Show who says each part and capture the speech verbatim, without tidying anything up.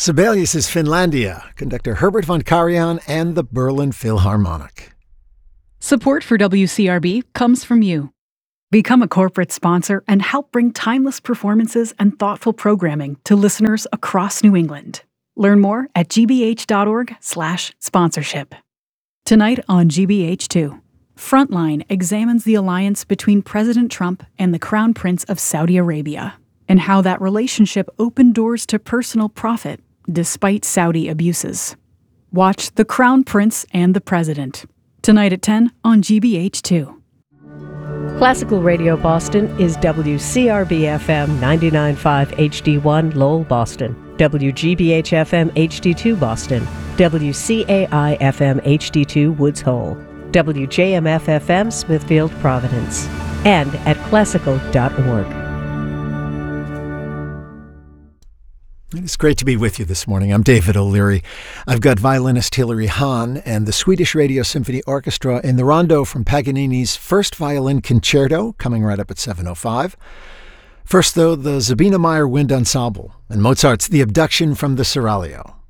Speaker 1: Sibelius is Finlandia, conductor Herbert von Karajan and the Berlin Philharmonic.
Speaker 2: Support for W C R B comes from you. Become a corporate sponsor and help bring timeless performances and thoughtful programming to listeners across New England. Learn more at gbh.org slash sponsorship. Tonight on G B H two, Frontline examines the alliance between President Trump and the Crown Prince of Saudi Arabia, and how that relationship opened doors to personal profit despite Saudi abuses. Watch The Crown Prince and the President, tonight at ten on G B H two.
Speaker 3: Classical Radio Boston is W C R B F M ninety-nine point five H D one Lowell, Boston, W G B H F M H D two Boston, W C A I F M H D two Woods Hole, W J M F F M Smithfield, Providence, and at classical dot org.
Speaker 1: It's great to be with you this morning. I'm David O'Leary. I've got violinist Hilary Hahn and the Swedish Radio Symphony Orchestra in the rondo from Paganini's First Violin Concerto, coming right up at seven oh five. First, though, the Sabina Meyer Wind Ensemble and Mozart's The Abduction from the Seraglio.